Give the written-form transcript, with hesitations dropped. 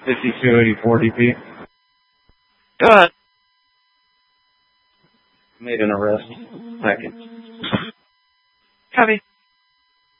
5284 DP. Go ahead. Made an arrest. Second. Copy.